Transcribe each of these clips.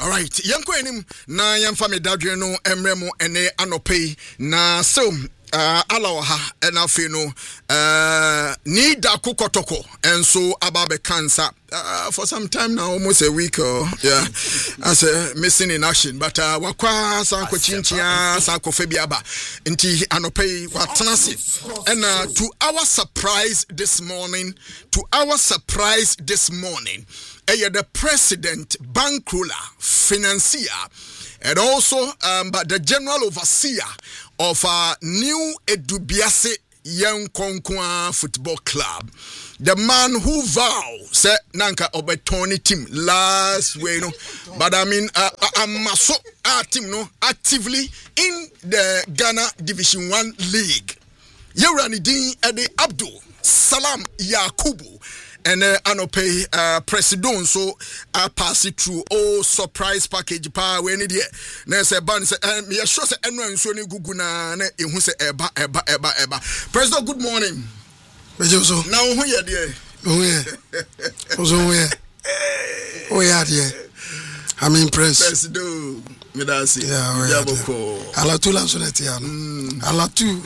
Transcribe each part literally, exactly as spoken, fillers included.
All right, yanko enim na yamfa me dadwe no emremo ene anopei na so uh alawa and afi no uh need da kokotoko and so ababe cancer uh, for some time now, almost a week or uh, yeah as a missing in action, but uh wakwa sanko chinchia sanko febiaba nti anopei watanase. And uh, to our surprise this morning to our surprise this morning uh, the president, bankroller, financier, and also um, but the general overseer of our uh, new Edubiase Young Konkwa Football Club. The man who vowed, said Nanka Obetoni team last way, no, but I mean, uh, I'm so our team, no, actively in the Ghana Division One League. Yeranidin Ede Abdul Salam Yakubu. And uh, Anope uh, President so uh, pass it through oh surprise package power when it na say ban say me sure say eno nso ni gugu na na ehu say eba eba eba eba. President, good morning. Mejo so na wo ye de wo ye ozo ye o ya de I'm impressed. President me da say yeah boko ala tu la so net ya ala tu.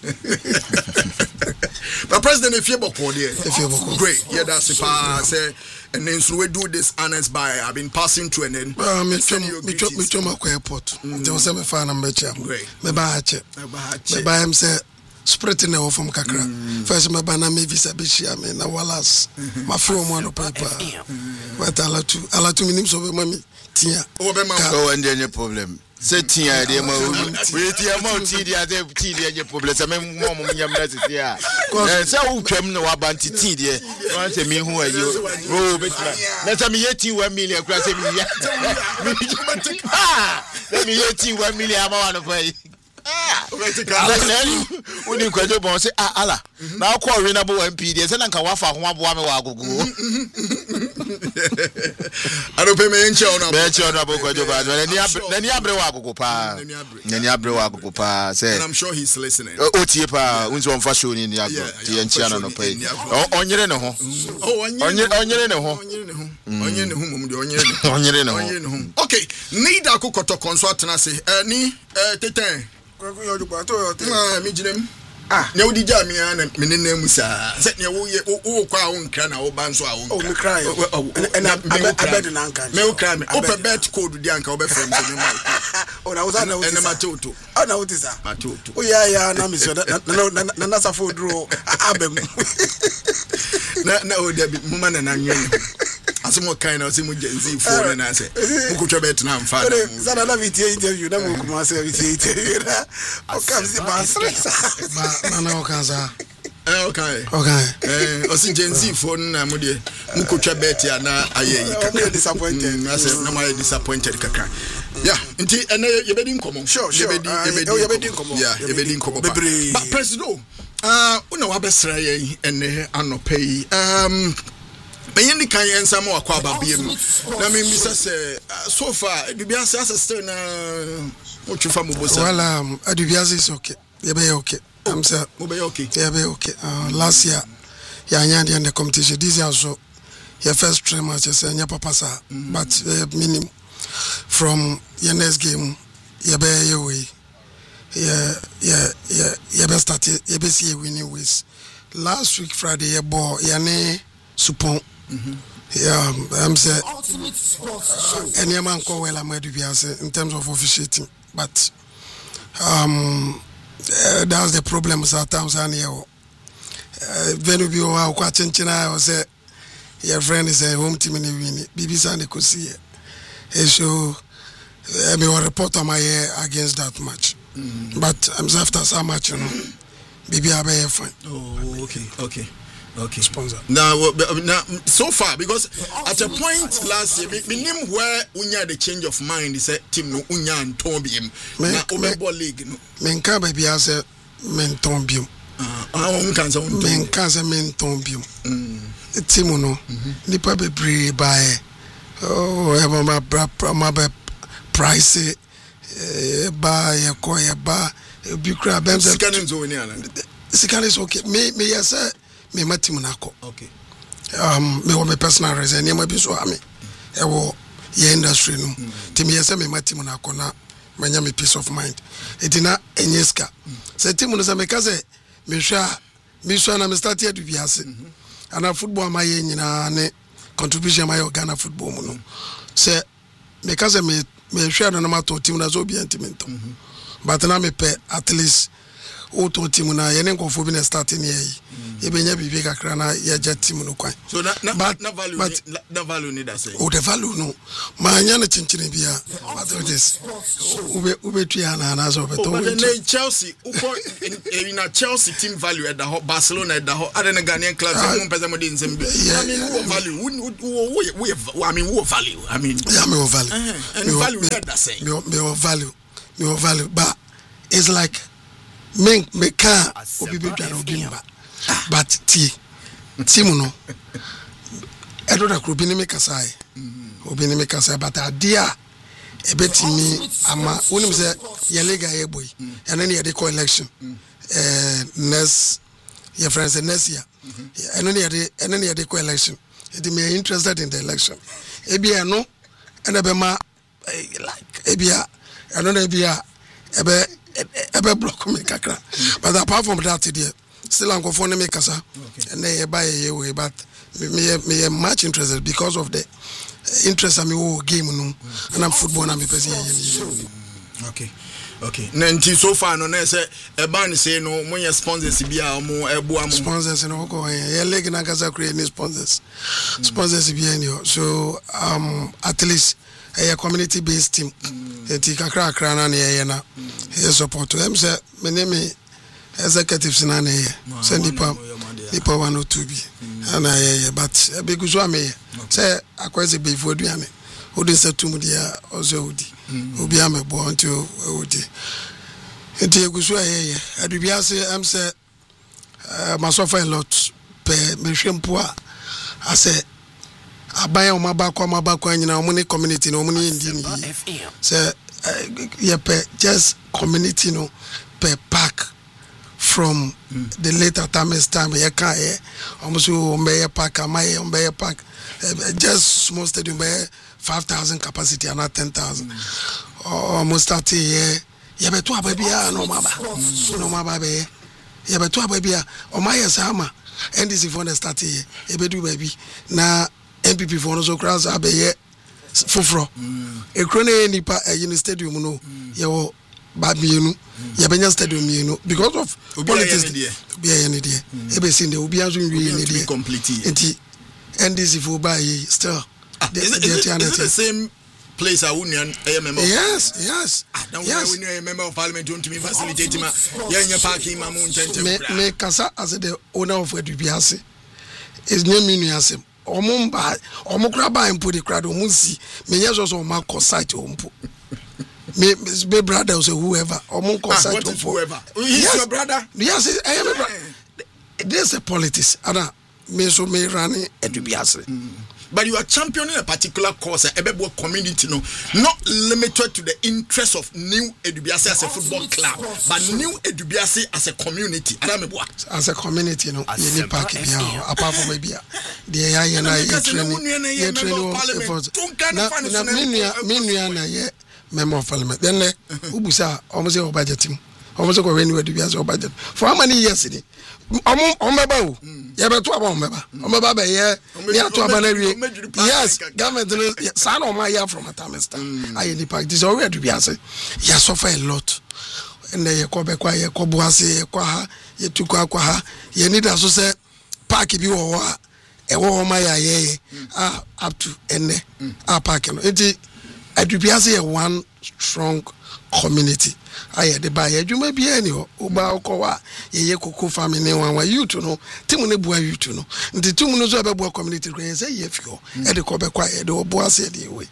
But President, if you boko there, if you boko great, yeah, that's if I say, and then so we do this honest by I've been passing through and then well, me chom me chom me chom akwa airport. There was some fan number check. Me ba che. Me ba am say spread in the from kakra. First me ba na me visa be share me na walas. Ma fro mo no paper. But ala tu ala tu minim so be mami tia. Oh be ma go and any problem. Say tia dey ma we tia ma ti dia dey ti dey any problem. Say me mo mo nyam na tia. Eh say wo twam na wa banti ti dey. Wan say me hu ayi o betima. Na say me yeti one million kura say me ya. Ah! Let me yeti one million ama wa no pay. Ah, we need to go say ah ala. Now call renable M P. There's an anka wafa ho aboa me wa agogo. I don't pay me in chow na. Be chow na bo kwajo ba. Na ni abre wa agogo pa. Na ni abre wa agogo pa. Say. And I'm sure he's listening. O tie pa, unzo on fa show ni ni ago. Tie nchia na no pay. Onyere ne ho. Oh, onyere onyere ne ho. Onyere ne ho. Onyere ne ho mum de onyere ne ho. Onyere ne ho. Onyere ne ho. Okay, need akokoto consult na say. Eh ni eh teten. Ah, me jinem. Ah, na odi ja me na me ne musa. Se ne wo ye wo kwa wo nkra na wo ban so a wo. Oh, me cry. And I bed na anka. Me wo cry me. Open bet code di anka wo be frame so me ma. Oh, na wo za na wo. Ene ma toto. Oh, na wo tisa. Ma toto. Oh yeah yeah na me so na na na na sa fo draw abem. Na na o dey mu ma na na nyen. Asimo kind of simu genzi phone na say mukutwa bet na mfa sana na vitie interview na mukuma say vitie interview na o kam si ba ba na na o kan sa eh okay okay eh o si genzi phone na mu de mukutwa bet ya na ayeyi kakra disappointed na say na my disappointed kakra yeah nti ene ye bedi nkomo sure sure ye bedi nkomo yeah ye bedi nkomo but president uh una wa besra ye ene anopei um Being the kind of some more quaba beam. Let me miss us so far. Dubias assistant, what you from? Well, um, Dubias is okay. You be okay. I'm sir. You be okay. You be okay. Uh, last year, you are in the competition. This year, so your first three matches, and your papa sa. But minimum from your next game, you be your way. Yeah, yeah, yeah. You be started. You be see winning ways. Last week Friday, you bought your name supon. Mm-hmm. Yeah, I'm saying any man call well I'm in terms of officiating, but um uh, that's the problem sometimes and here when we are quite changing I was say your friend is a home team in the win B B C and could see it so I mean report on my hair against that match. Mm-hmm. But I'm after so much you know B B I be fine. Oh okay okay okay sponsor now now so far because at a point last year me name where unya the change of mind is a team no unya anton biem na omebo league no men ka ba bia se men ton biem ah on kan se on men ka se men ton biem mm team no nipa be brave by oh e ma ma ba price e ba ye ko ye ba bi kra bem se scanning zo ni ana scanning is okay me me yes me matim na ko okay um me wo me personal reason e ma bi so ami e wo ye industry no timi yesa me matim na akona manya me peace of mind etina enyeska se timu no se me kaze me hwa me hwa na me start here dubiase ana football ma ye nyina ne contribution ma ye Ghana football mu no se me kaze me me hwa na ma to timu na so bi antimento but na me pe at least o to timu na ye ne nkofo bi na starting here ye benya bibi kakra na ye ja timu no kwan so na na, but, na value but, ni, na value ni da say o the value no ma anya na chinchine bia but it is ube ube tuya na na so beto but then Chelsea uko in, in a Chelsea team value at the Barcelona at the other Ghanaian clubs uh, one person within some I mean who value who who I mean who value I mean yeah me value uh-huh. and me value that that say me me value me value but it's like me me can obi be dwa no bi mba but ti timu no edo da kro bi ni me kasai obi ni me kasai but adia ebetimi ama wonim se ye lega ye boy and then ye dey call election eh next your friends next year and then ye dey and then ye dey call election it me interested in the election ebia no and ebe ma like ebia and then ebia ebe ebe block me kakra but apart from that there still am go for me kasa and then ye buy ye way but me me much interested because of the interest am wo game no and I'm football na me person ye. Okay. Okay. Nanti so far no na say e ban say no mo ye sponsors bia mo ebo am sponsors no go ye leg na kasa create ni sponsors sponsors bia ni so um at least a community based team eti kakra kakra na ye na ye support them say me name executives na na ye send nipa nipa one or two bi and I but a big so me say akwese be for aduane o de setum dia ozo odi obi am bo until odi enti eguso ayeye adubia say am say ma suffer a lot pe me hwempo a ase abaya o maba kwa maba kwa nyina o ni community no o ni ndi ni say ye pe just community no per park from mm. the later times time ye can eh almost Ombe Park Amaye Ombe Park uh, just small stadium by five thousand capacity and not ten thousand mm. almost start here ye beto ababia no maba no maba be ye beto ababia o ma yes ama N D C for the start here e bedu baby na N P P for no so cross abeye foforo e krone nipa e stadium no ye wo babienu yabenya stadium you because of politics be any there e be seen the obi azu nwie any there complete enti N D C for buy still ah, is, it, is, it, is it the same place a union a member yes yes ah don't yes. When you a member of parliament don't me facilitate ma yenye parking ma mu nchente me me kasa as the owner of Edubiase is new miniasem omumba omukra ba impo de krado munsi me yeso so ma ko site ompo me my brother or whoever or mon concert ah, whoever he's yes. Your brother yes I am a brother there's a politics ana me so me running Edubiase but you are championing a particular cause a Ebebo community no not limited to the interest of New Edubiase as a football club but New Edubiase as a community as a community no you need park here apart from maybe the ya na you training you training na na minua na ye member of parliament then ubusa almost your budget him almost go when you do your budget for how many years it omo omeba o ye beto aba omeba omeba be ye me ato aba na wie yes government san o ma ya from atamesta aye ni park this already do biase ya suffer a lot and ye ko be kwa ye ko boase ye kwa ha ye tukwa kwa ha ye need aso say park bi wo ho a e wo ma ya ye ah up to ene ah park no enti Edubiase a one strong community. I had the buy a juma be any oba okowa ye koko family one youth no timune bua youth no the two munos about community say if you at the cobe quiet the boas the way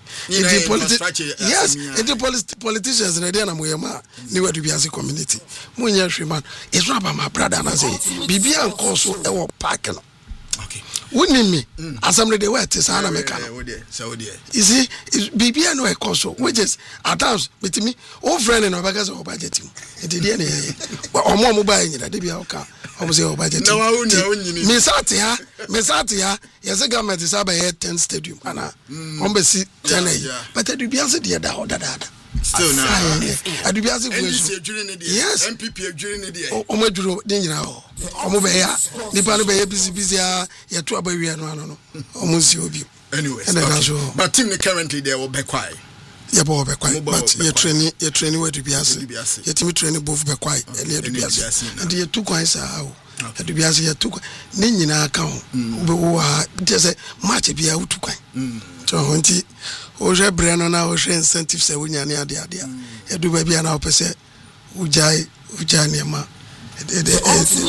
yes the politicians and then amuyama new Edubiase community munya man is rubber my brother and I say bibia and also e park no okay wouldn't me assembly the word is an American. You see, B B N which is at times with me, all friend and Obagas or budgeting. It did any or more mobile in the D B L car. I was your budget. No, I wouldn't. Miss Atia, Miss Atia, yes, a government is about ten stadium, and I see ten, but the D B L said, dear, that. Still now, I do be as if during the yes, M P P during the day. Oh, my drew, danger. Oh, my bear, the pan of a busy, busy, ya trouble, we are no, no, almost you. Anyway, but Tim currently there will be quiet. Ya boy, be quiet, but you're training, you're training where to be as you're to be training both be quiet, and you're to be as and you're too quiet. How to be as you're too Nina account, who are just a match be out to quiet. So, Oje Breno na oje incentive se wunya ni ade ade e du ba bia na opese ujai ujai ne ma e de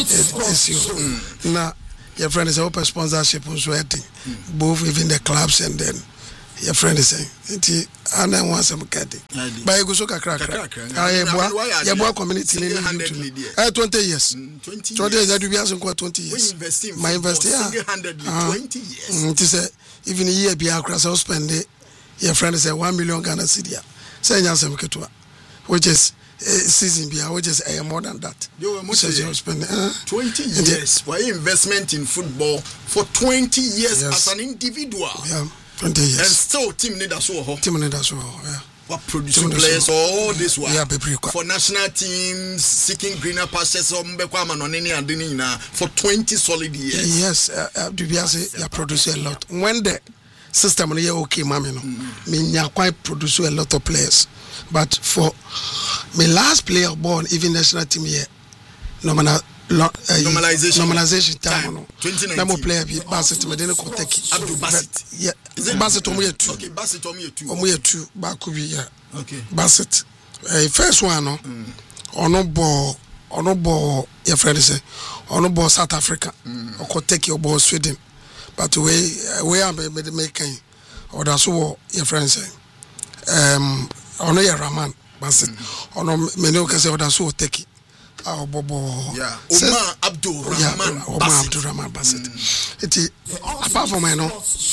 e na your friend is open sponsorship so heading both within the clubs and then your friend is saying it ana wan some kadi ba e go so kakra kakra ah ye boa ye boa community ni eh twenty years twenty years that do bia so twenty years my investor twenty years it is even a year bia akra so spend it. Your friend is a one million Ghana cedi. Say Yansam Ketua, which is uh, season beer, which is uh, more than that. You must spend uh, twenty years. Why investment in football for twenty years yes. as an individual? Yeah, twenty years. And still, team need us all. Team need us all. Yeah. What producing players all this while? Yeah, for national teams seeking greener pastures for twenty solid years. Yes, uh, Dubiase, you produce a lot. When the system here okay mama no me nya quite produce a lot of players but for my last player born even national team here normal uh, normalization normalization time no na mo player bi Bassett me dey ko take Abdul Bassett yeah Bassett omo ye two okay Bassett omo ye two omo ye two ba ko bi yeah okay Bassett uh, first one no ono bo ono bo your friend say ono bo South Africa mm. ko take your ball Sweden. But we we are making or that's what your friend say. Um, ono ya Rahman Bassett. Ono many can say that's what take it. Ah, Bobo. Yeah. Omar Abdul Rahman. Omar Abdul Rahman Bassett. It apart from I know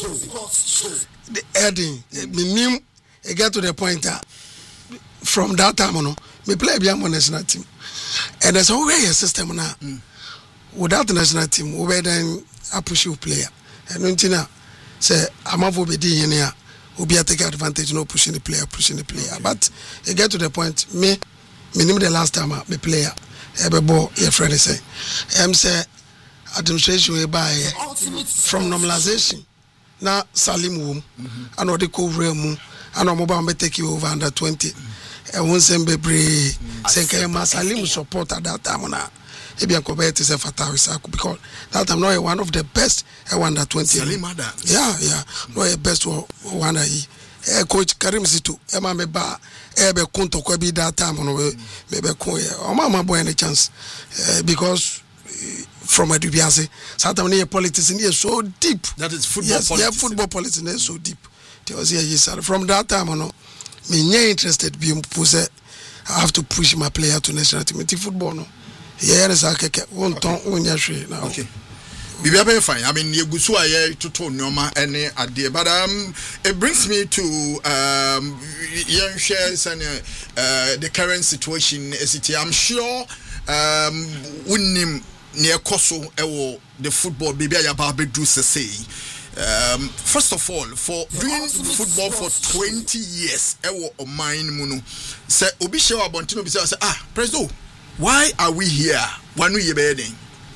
the heading. Me name it get to the point that from that time on, me play be on national team, and there's always a system now. Without the national team, we then a push you player. And untina say amavo be di here will be take advantage no pushing the player pushing the player okay. But you get to the point me me name the last time I be player ebe ball your friend is say am say administration we buy from normalization na Salim wom and or the cover mu and or mobile be take you over under twenty e won sem be bre say can Salim support at that time na Ebian Kobet is a fatal because that I'm not one of the best I won that twenty. Yeah, yeah. No a best one I coach Karim Situ, Emma Meba, Ebe Kunto Kobi that time on maybe Koya. Or Mama boy any chance because from a Dubiase, Saturday politics in here so deep. That is football yes, politics. Yeah, football politics is so deep. From that time on me interested being puse I have to push my player to national team football no. Yeah, it's okay. One ton, one year now. Okay. Be very fine. I mean, you go so I to turn normal any idea, but um, it brings me to um, young shares and uh, the current situation. Is it? I'm sure um, winning near Koso, the football baby I about to say. Um, first of all, for doing football for twenty years, ewo o mine muno. Say obi shewa abontino bi say ah, Presto. Why are we here? Wanu ye bedding.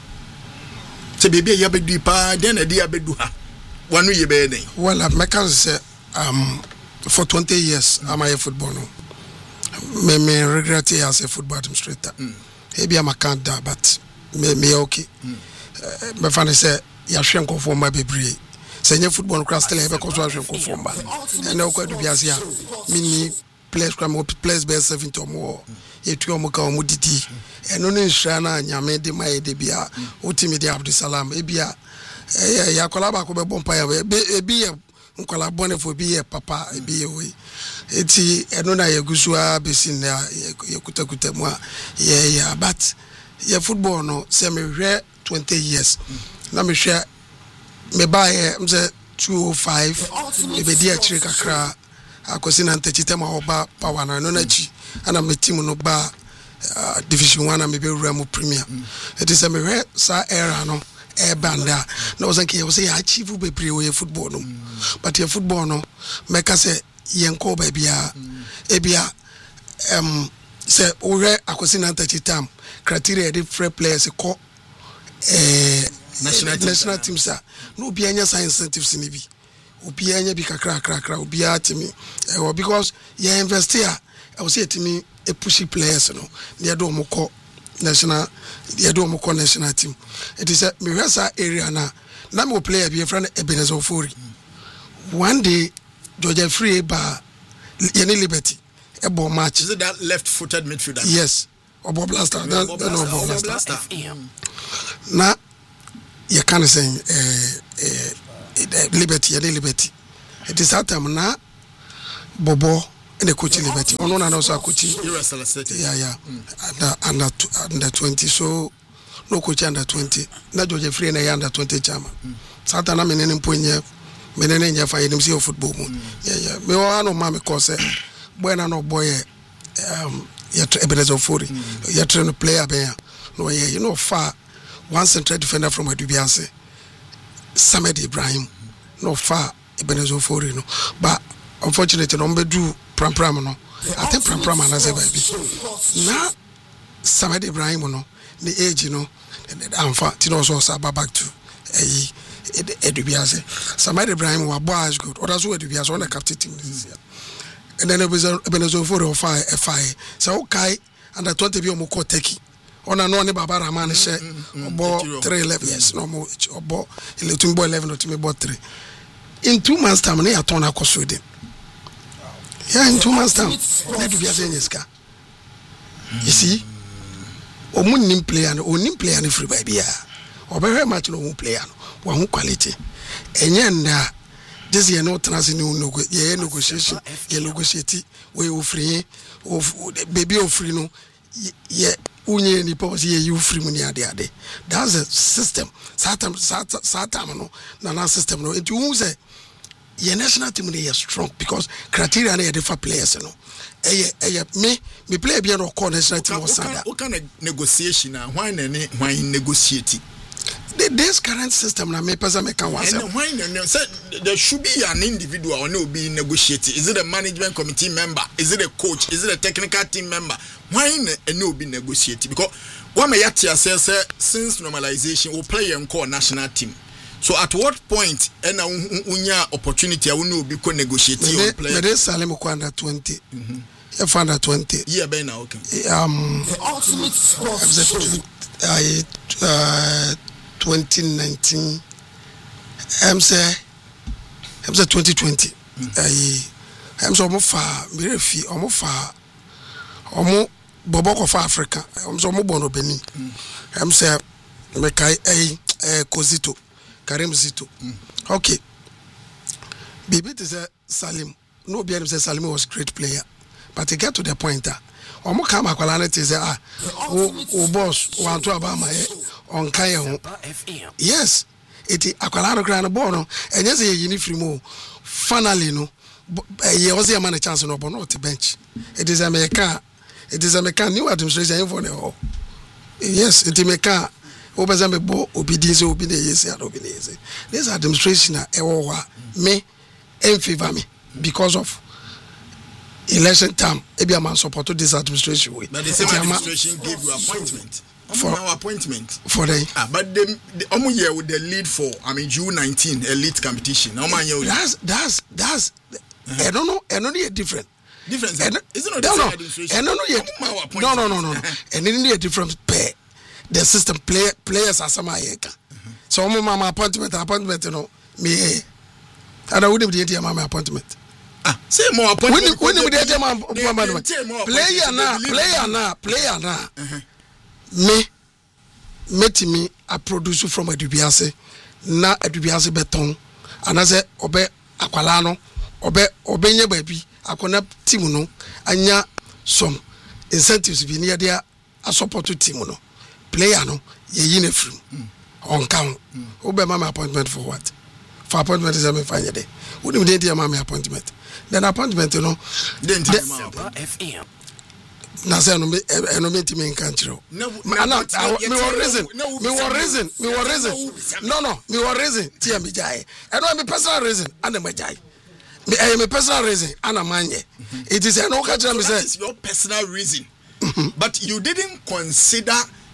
Say baby ya bedu pa then e dia bedu ha. Wanu ye bedding. Well, I can say um for twenty years I'm a football no. Me me regret it as a football administrator. Maybe I'm a can't da but me me okay. Mm. Me fan say ya hwe nkofo ma bebre. Say nye football class still e be ko so hwe nkofo ma. And e ko do biase ya. Mini players come players be seventy or more. Etu omuka omudidi eno ne nhra na nyame de mai de bia otimi de Abdusalam ebia eh ya kolaba ko be bompa ya ebi ye nkola bone fo bi ye papa ebi ye we eti eno na ye gusua besin na ye kutakuta mu ye ya but ye football no se me hwe twenty years na me hwe me buy am say two oh five me be dia chire kakra akosi na ntachitema oba power na no na chi ana me team no ba uh, division one and maybe Remo Premier. Mm. It is a mere sa era no e banda no zanki you say achieve be pre we football no mm. but your football no make say yenko ba bia e bia um say ore akosi na ntachitam criteria de free players ko eh national team, national team sa no bi anya science incentives ni bi obi anya bi kakra kakra obi atimi eh because you invest here I was say to me a pushy players no they do moko national they do moko national team it is a mirasa area na na me player be friend Ebenezer Ofori one day George Free ba Yeni Liberty a ball match. Is it that left-footed midfielder? Yes, Obo Blaster. No, Obo Blaster. Na you can't say uh, Liberty, Yeni Liberty. It is that time na Bobo. And the coaching liberty. Oh no, no, no, so coaching. Yeah, yeah. Mm. Under under under twenty. So no coach under twenty. Na George Free na under twenty chama. Satana menene mponye menene nya fa yenim see football mu. Yeah, yeah. Me wa no ma me cause boy na no boy um ya Ebenezer Ofori. Ya train player be no yeah, you know far one central defender from Adubiase. Samed Ibrahim. No far Ebenezer Ofori no. But unfortunately no be do pram pram no I think pram pram na say baby na Samed Ibrahim no the age no amfa ti no so sa back to eh Adubiase Samed Ibrahim wa boys good others who Adubiase on the captain team this year and then it was Ebenezer Ofori of five five so okay under twenty bi o mo ko Turkey ona no ne baba Rahman she obo three eleven yes no mo obo eleven boy eleven or to me boy three in two months time na ya turn akoso dem. Yeah, in two months time, let me be saying this guy. You see, o munim player no, o nim player no free baby ya. O very much no player no, one quality. Enyenda, this year no trans no no ye negotiation, ye negotiate, we o free, o baby o free no, ye unye ni pause ye you free money ade ade. That's a system. Satam satam no, na na system no. It you say. Your national team is strong because criteria are different players, you know. Eh, eh, me, me play be no call national team was that. What kind of negotiation? Why any why negotiate? This current system na me person make one. And why no? Say there should be an individual or no be negotiating. Is it a management committee member? Is it a coach? Is it a technical team member? Why no be negotiating? Because what me yati says since normalization we play and call national team. So at what point ena unya opportunity I will be co negotiating on player? Me dey Salim ko under twenty. Mhm. If under twenty. Yeah, be now okay. Um the ultimate sports I uh twenty nineteen I'm say I'm say twenty twenty. I I'm so mo fa me refi omo fa omo bobo ko fa Africa. I'm so mo bono Benin. I'm say me kai eh Kozito Karim Zito. Mm. Okay. Baby is a Salim. No be say Salim was a great player. But he get to the point that omo come akwala na say ah o boss want to aba ma on kan ho. Yes. Iti akwala no kra no ball no enye say yini free mo. Finally no ye was a man a chance no but not the bench. It is America. It is American new administration for the yes, it America. Obazame bo obedience obedience and obedience. This administration ewa me in favor me because of election time. Ebi a man support this administration way. But the same administration gave you appointment. For our appointment. For the ah, but the omu year with the lead for I mean June nineteen elite competition. That's that's that's uh-huh. I don't know. I don't know different. Difference. Isn't it the same administration? I don't know. No, no, no, no, no. And then the different pair. The system play, players are some ayeka. So my appointment appointment you know me and I wouldn't be at my appointment. Ah, say more appointment. When we did my appointment. Player na, player na, player na. Me met me a producer from Adubiase na Adubiase beton and I say obe akwala no obe obenye baby akona team no anya some incentives be near there a support team no. Player no ye yin free on count. Who be my appointment for what? for appointment is a fine day. Wouldn't be the mammy appointment. Then appointment, you know. Then F M. Nasa no me no me timi nkanchiro. No, me war reason. Me war reason. Me war reason. No no, me war reason. Tia me jai. And no me personal reason and me jai. Me I am a personal reason and a manye. It is an okacha me say. That is your personal reason. But you didn't consider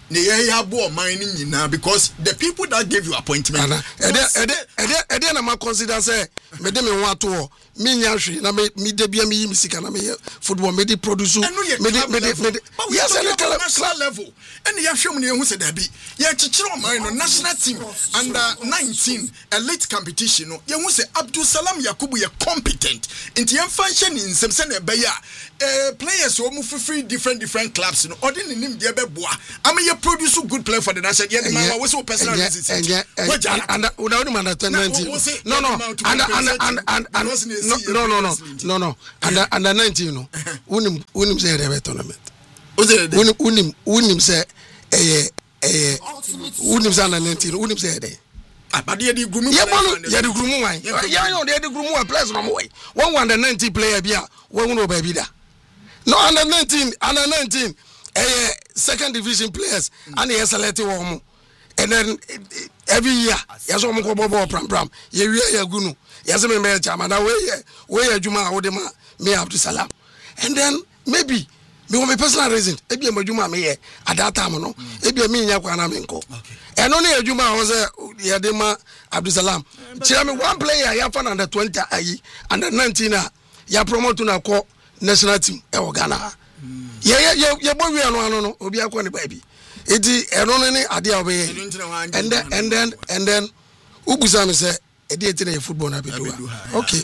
the mining now because the people that gave you appointment. And then and then I consider say me dem want to me nyahwe na me me de bia me yi misika na me football me de produce me de me de yes and the national level and you hwem ne hu se da bi ye chichiro man no national team under nineteen elite competition no ye hu se Abdul Salam Yakubu ye competent into ye function in sem se na be ya eh players who move free different different clubs no odin nim de be boa am ye produce good player for the national ye man we so personal reasons and and without man nineteen no no and and and and no no no no no no under under nineteen no unim unim say the tournament unim unim unim say eh eh unim say under nineteen unim say there but they dey grumu ya ya dey grumu wan ya yo dey grumu wan players no way one under nineteen player bia we no ba bi da no under nineteen under nineteen eh second division players and they select one and then every year yes o mo ko bobo pram pram ye wi ya gunu yes me me chama na we we adwuma wo de ma me Abdul Salam and then maybe me want me personal reason e bi adwuma me ye at that time no e bi me nya kwa na me nko and no na adwuma wo say ye de ma Abdul Salam chira me one player ya fa under twenty ayi under nineteen a ya promote na ko national team e wo Ghana ye ye ye bo wi anu anu no obi akọ ne ba bi eti eno ne ade a obey and then and then and then ubuza me say e dey eti na football na be do okay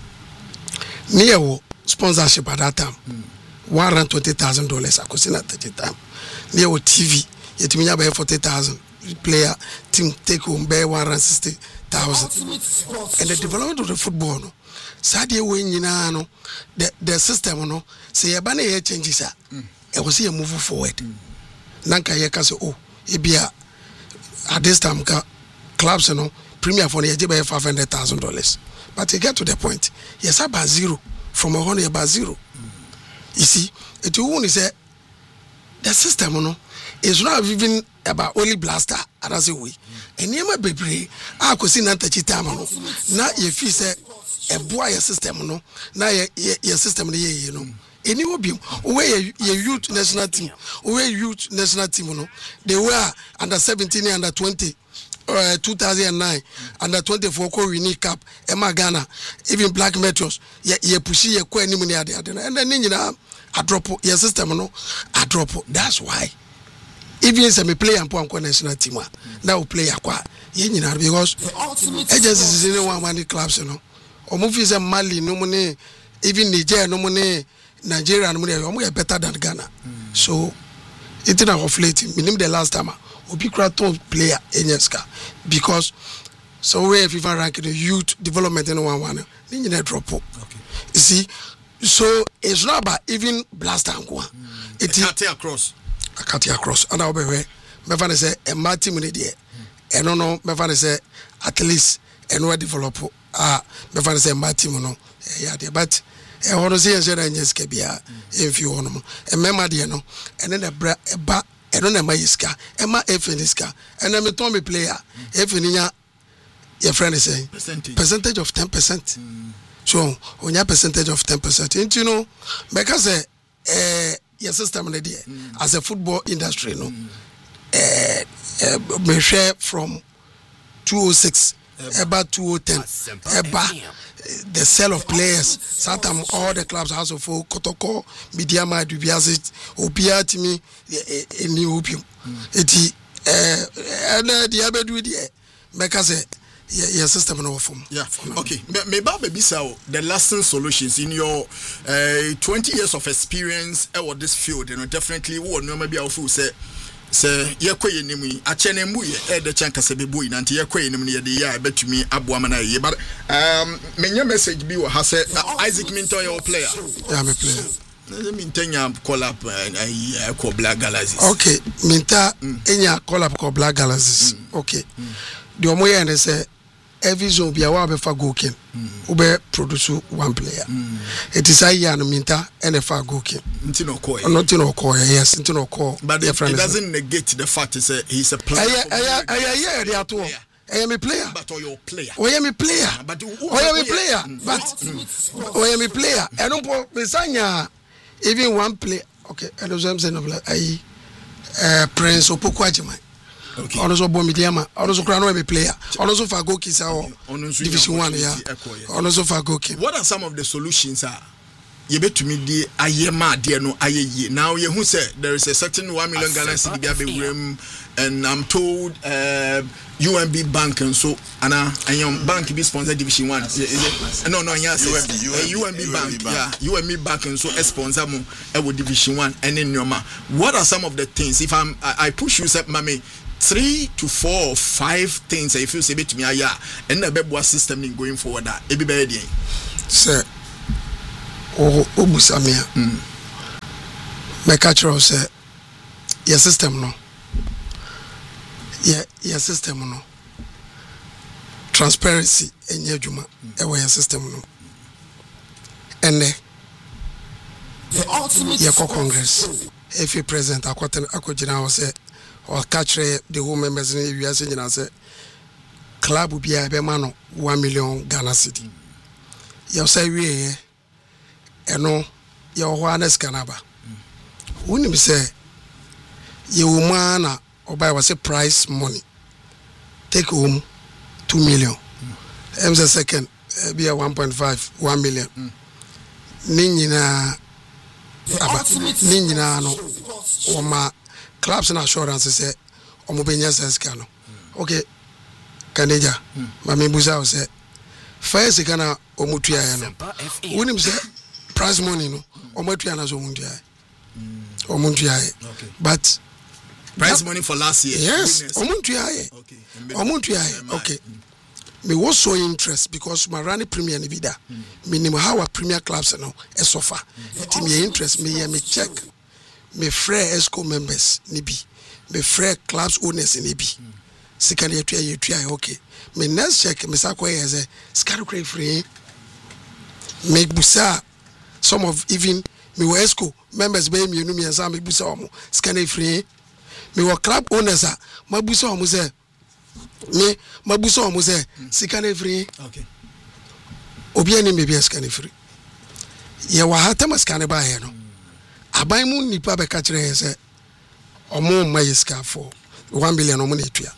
near wo sponsorship at that time one hundred twenty thousand dollars akosi na thirty time near wo T V yetimi nya be forty thousand player team take home be one hundred sixty thousand and the development of the football no sadie we nyina no the the system no say e ba na ye changes a e go say move forward nanka ye ka say oh ebia at this time ka clubs no premier for ye be five hundred thousand dollars but you get to the point yes about zero from one hundred about zero you see it won't say the system no is not even about only blaster as a way and you might be pray I could see not touch time no na ye feel say a boy system no na ye your system you know any obium where your youth national team where youth national team no they were under seventeen under twenty uh, two thousand nine under twenty-four ko win cup Emma Ghana even Black Metros ye ye push ye ko anim ne ade ade and then nyina a drop your system no a drop that's why even say me play and pon national team now we play akwa ye nyina because agencies in one man clubs no o mo fi say Mali no mo ne even Niger no mo ne Nigeria no mo they are better than Ghana mm. so it na of late minim the last time obi kra top player enyeska because so we FIFA rank the youth development in one one ni nyina drop okay you see so it's not about even blast and go mm. it cut across I cut across and I be we me fa say e ma team ni de e no no me fa say at least e no develop ah me fa say ma team no yeah there but e wono say e share nyeska bia if you wono e mema de no and then e bra e ba e no na ma yiska e ma e finiska and then me ton me player e fininya your friend is saying percentage, percentage of ten percent mm. so onya percentage of ten percent and you know because eh uh, your system in there mm. as a football industry no mm. eh uh, uh, me share from two oh six about two oh ten about the sale of players sometimes all the clubs also for Kotoko media ma dubiase obia timi eni opium eti eh and the abedu there because eh your system no form. Yeah. Okay. Me ba baby say the lasting solutions in your uh, twenty years of experience at this field, you know, definitely what no maybe I feel say say ye kwe nim yi a che na mu ye e de chan kase bebu yi nante ye kwe nim ne ye de ya betumi aboa na ye but um menya message bi wo ha say Isaac Minton your player. Yeah, me player. Minta call up uh, call Black Galaxies. Okay, Minta enya call up call Black Galaxies. Okay. The omo ye say every zone be a wa be fa goalkeeper ube produce one player it is a year no minta and a fa goalkeeper ntino call ntino call yes ntino call but it doesn't negate the fact is a he's a player yeah yeah yeah yeah to I am a player but or your player I am a player but I am a player but I am a player I don't besanya even one player okay and those I'm saying of like I uh Prince Opoku Agyeman okay also bomb mediama also crown a player also for go kiss our division one yeah also for go kick. What are some of the solutions are you bet to me the ayema dear no aye now you who said there is a certain one million Ghana cedi and I'm told uh, U N B Bank and so and uh, and your bank be sponsor division one is it no no yes U N B Bank yeah U N B Bank and so a sponsor mo e division one and in your ma what are some of the things if I'm I, I push you say mommy three to four or five things I feel say bet me aya and the bebo system in going forward that e be be dey sir o obusamia mm me catch you say your system no yeah your system no transparency enye adwuma e wo your system no ene the ultimate your congress if you present akoten akogina wo say or catch the whole members in the U S and say club will be a man one million Ghana city. You say we and no your Juanes Canaba. When you say you man or buy was a price money. Take home two million. M the second be a one point five one million. Nina Nina no or ma clubs and assurance say omobenya says cano okay kaneja mami buza say first kana omutua no wonim say prize money no omutua na so omutua omutua but prize money for last year yes omutua okay omutua okay me was so interest because my running premier ni vida minimum how our premier clubs no e suffer it me interest me me check me frère esco members ni bi me frère clubs owners ni bi sikani yetua yetua okay me next check me sakoye ze sikari kray free me busa some of even me esco members be me nu me nsa me busa omo sikani free me wo club owners a ma busa omo ze me ma busa omo ze sikani free okay obi ani me bi sikani free ye wa hata maskani ba he no aban mu nipa be ka kire se omo mayiska for one billion omo na etua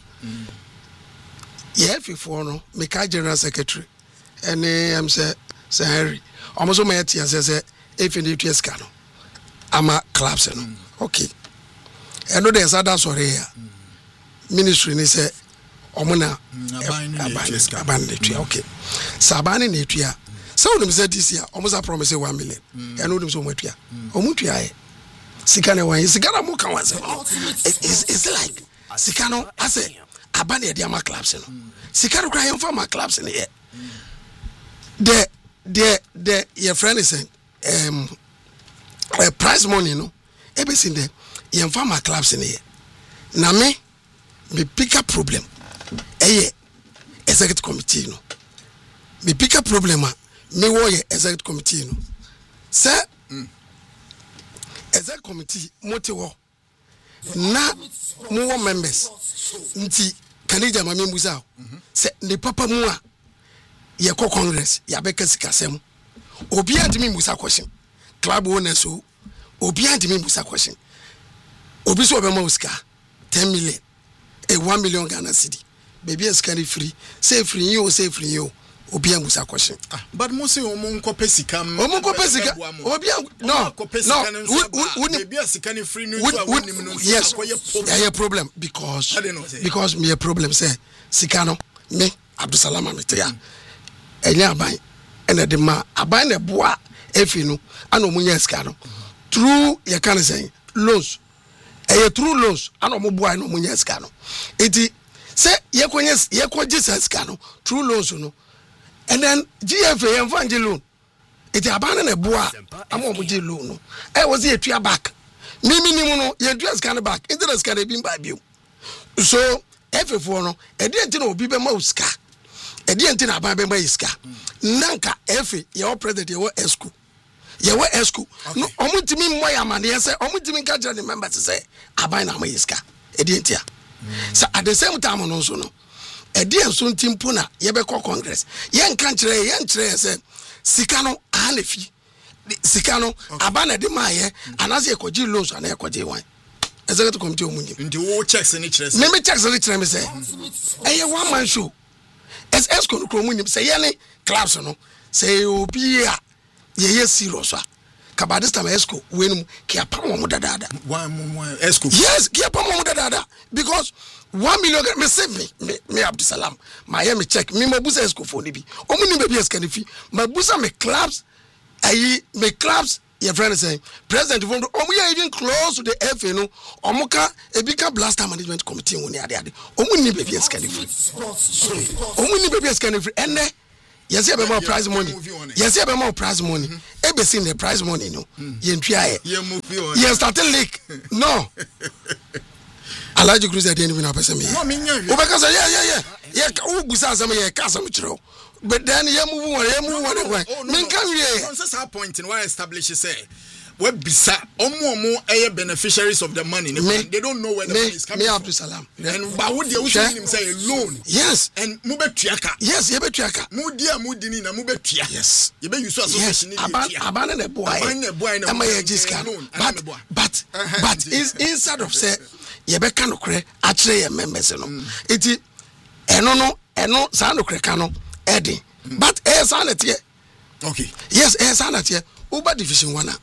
ye fifo no me ka general secretary ene am say say Henry omo so ma tia say say if you etua ska no ama clubs no okay eno de sada sore ya ministry ni say omo na aban na etua okay sabane na etua so when say this year almost promise one million and no so much ya omutua e sika na wan sika na mo kan wan say it's it's like sika no ase abane e dia ma clubs no sika no cry for my clubs in here the the the your friend is um uh, prize money no e be sin there your farmer clubs in here na me me pick up problem eh executive committee no me pick up problem me wo ye executive committee no say mm. executive committee moti wo na mo wo members nti kanija mame musa say ne papa mu a ye ko congress ya be kasikasem obi antimi musa question club owners so obi antimi musa question obi so be ma uska ten million e one million Ghana cedi baby is carry free say free you say free you obi amusa question ah but mo say o mo nkope sika o mo nkope sika obi no no baby sika ni free no so awonim no yes yeah problem because because me a problem say sika no me Abdusalam Ametia enya aban ena de ma aban na boa efi no ana omunya sika no through ye kan say loans e through loans ana omo boa na omunya sika no enti say ye konye ye koje sika no through loans no and then G F A and Vange loan. It abandoned a boa. I'm on G loan. I was here to back. Mimi Nimono, your dress can back. Interest can be by you. So, every four, no, I didn't know Biba Mosca. edi enti na aban bemba iska nanka efe ye president ye wo esku ye wo esku no omutimi mmoya amane ye se omutimi ka jira the members say aban na ma iska edi enti a so at the same time no so no edi enso ntimpo na ye be call congress ye nka kire ye nkire se sika no alefi sika no aban na de maye anase ekoji loans ana ekoji wan executive committee omunye ndi wo checks ni kire se me me checks ni kire me se eye one man show es esco no kromunyim se ye ne clubs no se obi a ye ye serious a kabadista ma esco wenum ki apam mo dadada one one esco yes ki apam mo dadada because one million me say me me, me Abdusalam my me check me mabusa esco for ni bi omuni be bi esca ni fi mabusa me clubs ayi me clubs your friend is saying president from omu even close to the F A no omuka ebika blaster management committee woni ade ade omuni be bi esca ni fi omuni be bi esca ni fi ene yes you be more prize money yes you be more prize money e be seen the prize money no ye ntwa ye ye starting leak no Alaji Cruz at the end of the person me because yeah yeah yeah yeah who busa some ye ka some chiro but then ye move one ye move one way men can we that's our point in why establish say we bisa omo omo eh beneficiaries of the money they don't know where the money is coming me Abdusalam and but what they will say a loan yes and mu betuaka yes ye betuaka mu dia mu dini na mu betua yes ye be use association ni abana na boy am ye jiska but but but is inside of say ye be kan okre a kire ye members no enti eno no eno sa no kre kan no edi but eh sa na tie okay yes eh sa na tie Uber division one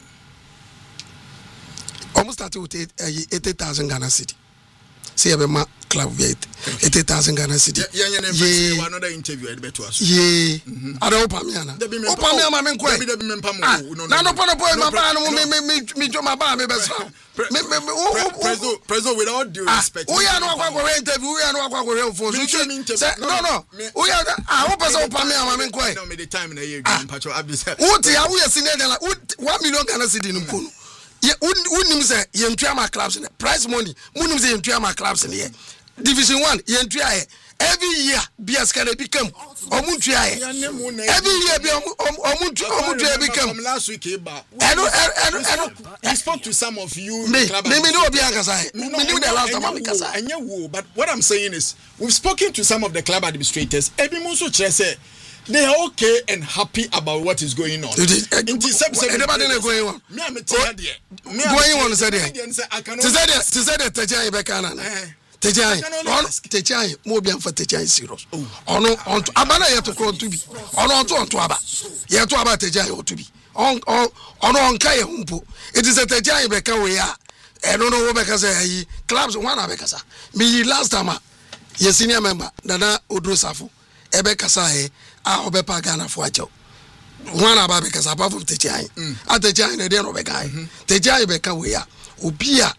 almost started with eighty thousand Ghana city. See a club with eighty thousand Ghana city. Yeah, yeah, yeah. Another interview at Betuas. Yeah, I don't Opamiana. Opamia, my man, quite. No, no, no, point, my man, me, me, me, my bar, me, best friend. President, with all due respect. We are not going to interview, we are not going to for no, no, we are, I hope I Opamia, my man, quite. No, me the time in a year, Patrol Abdus. What are we seeing? One million Ghana city in Kunu. Ye unim say ye ntwa ma clubs in prize money munim say ye ntwa ma clubs in here division one ye ntwa ye every year be as can become omu ntwa ye every year be omu omu ntwa become from last week e ba I don't I don't I spoke to some of you me me me no obi ankasa me knew the last time ankasa anya wo but what I'm saying is we've spoken to some of the club administrators ebi mo so kire say they are okay and happy about what is going on. It is everybody going on. Me am tell there. Me going on say there. To say there, to say there Tejai be kana na. Tejai. On Tejai mo bi amfa Tejai serious. Ono on abana ye to ko to bi. Ono on to on to aba. Ye to aba Tejai o to bi. On on ono on kai humpo. It is a Tejai be ka we ya. E no no wo be ka say yi clubs one na be ka sa. Me last time ye senior member Nana Odrosafo ebe ka sa e a obepa Ghana for ajo one about because apart from Tejai at Tejai na dey no be guy Tejai be ka we ya obi a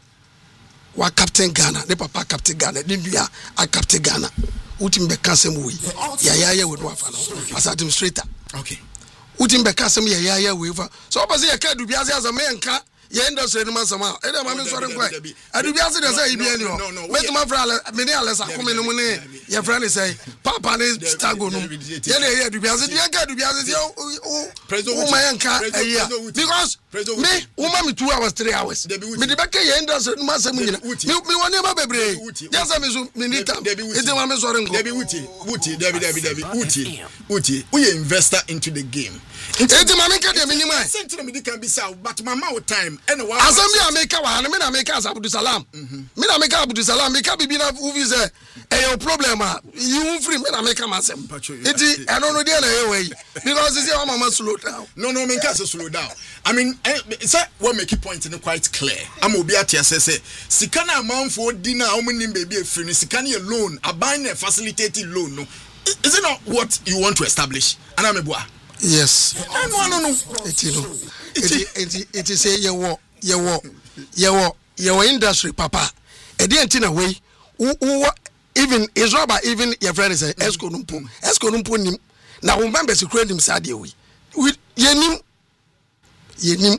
wa captain Ghana the papa captain Ghana the nua a captain Ghana utim be ka sem we ya ya ya we do afa no as administrator okay utim be ka sem ya ya ya we fa so obase ya ka dubiase as a man ka ye industry no masama e dey ma me sori nkwa adubiase dey say ibi ani o wait ma fra me ne alesa come no mu ne your friend say papa ne stago no ye na ye adubiase dey ka adubiase dey o o ma yanka eya because me woman me two hours three hours me dey back ye industry no masama nyina me woni ma bebre just me so me need time e dey ma me sori nkwa dey be wuti wuti dey be dey be dey be wuti wuti we investor into the game e dey ma me ka dey minimum sent me dey can be say but mama with time anyway asem ya make wa na me na make as Abdusalam me na make Abdusalam me ka bibi na uvi say e your problem ah you free me na make am asem enti eno no dey na e wey because you say o mama slow down no no me can say slow down I mean say what make point in quite clear am obi atia say say sika na amanfo di na o mnim baby e free ni sika na loan aban na facilitating loan no is it not what you want to establish anamebua yes no no no eti no eti eti eti say ye wo ye wo ye wo ye wo industry papa e dey enti na we even is rubber even your friend say esco numpo esco numpo nim na wo members kura nim sa dey we ye nim ye nim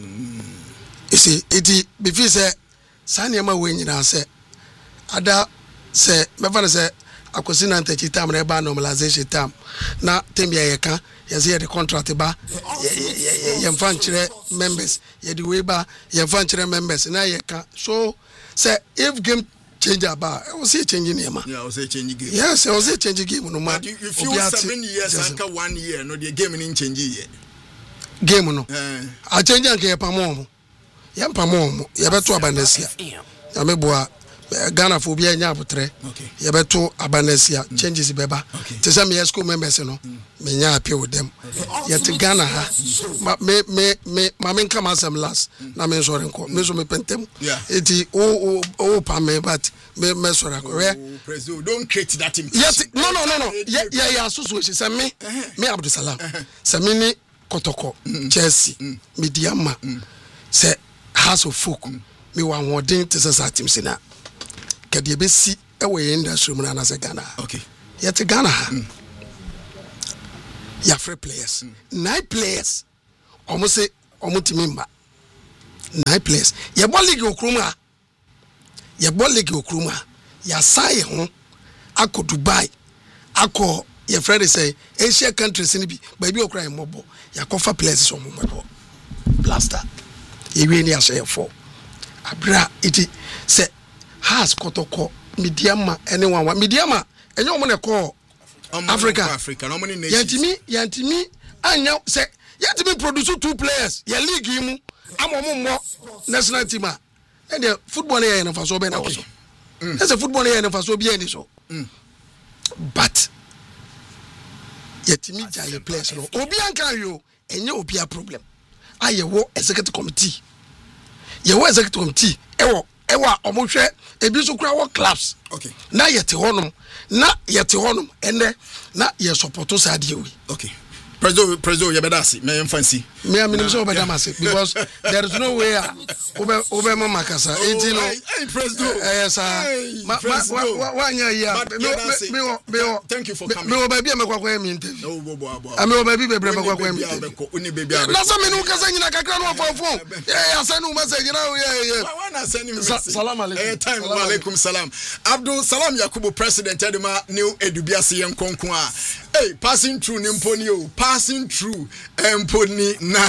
you see eti be feel say sane ma we nyina say ada say me fa say akosi na ntachi time na eba normalization time na temia yeka yeze the contract ba ye mfa nkyere members ye the way ba ye mfa nkyere members na yeka so say if game change about I was say changing game yeah I was say changing game yes I was say changing game no man you feel seven years after one year no the game in change ye game no eh a change an ke pamom ye pamom ye beto abanesia ya meboa Ghana for be anya abutre ye beto abanesia changes beba te say me school members no me nya appeal with them ye te Ghana ha me me me ma me come asem last na me sorry nko me so me pentem eti o o pa me but me me sorry ko president don't create that impression yes no no no no yeah yeah yeah so so say me me Abdul Salam say me ni Kotoko Chelsea Mediama say House of Folk me wan wodin te say satim sina kede be si e we industry mu na na say Ghana okay yet Ghana ya free players nine players almost say almost member nine players ya ball league okruma ya ball league okruma ya sai ho akọ Dubai akọ ya friend say Asia countries ni bi ba bi okra mobo ya kofa players so mo mobo blaster ye wi ni ashe for abra iti say has Kotoko Mediama anyone wa Mediama enyo mo ne call Africa Africa no money nation yantimi yantimi anya say yantimi produce two players ya league mu amomo mo national team a and the football here in faso be na ko so that's a football here in faso be any so but yantimi jale players no obi anka yo enye obi a problem aye wo executive committee ye wo executive committee ewo ewa omohwe ebi so kura wo clubs okay na yete honum na yete honum ene na ye support us ade we okay prezo prezo ye bedasi me fancy me am nim so bedamase because there is no way obe obe mama kasa enti no hey prezo yes sir wa anya ya me me thank you for coming me oba bia me kwakwa me interview no bo bo bo am oba bi bebre me kwakwa me interview oni bebi abe na so me no kasa nyina kakra no for phone yeah ya send message na yeah yeah I want to send him message salam alaikum eh time wa alaikum salam Abdul Salam Yakubu president Edema new edubiase yen konkon a hey passing through nimponi o passing through emponi na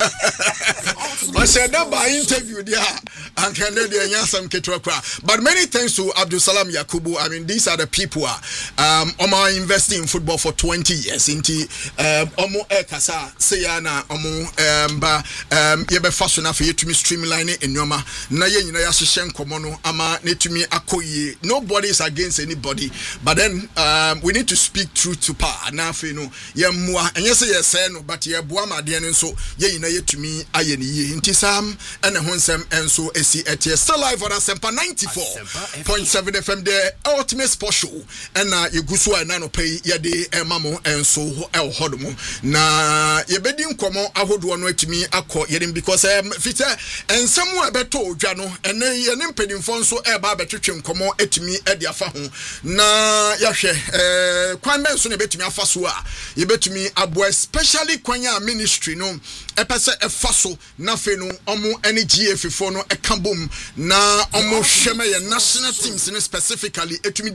I said that by interview there and can they nyasam ketwa kwa but many thanks to Abdul Salam Yakubu. I mean these are the people um omo investing in football for twenty years inti um omo ekasa say na omo um ba um yebe faso na fe yetumi streamline enwoma na ye nyina ya hye nkomo no ama netumi akoyie. Nobody is against anybody but then um we need to speak truth to power na fe no ye mua enye say ye say no but ye boa made no so ye nyina yetumi aye ne ye nti sam ene ho nsem enso esi etie still live on Asempa ninety-four point seven F M the ultimate sport show and na yeguso na no pay ye de emamo enso el hodomo na ye bedi nkomo ahodo no atumi akọ ye because um, fite ensem a beto odwa no ene ye ne mpedimfo nso e ba betwetwe nkomo atumi e de afa ho na ya hwe eh kwan men so ne betumi afa so a ye betumi abo especially kwanya ministry no e pese e fa so na fe no omo ene G F fo no e ka bom na omo hweme ye national teams ne specifically etumi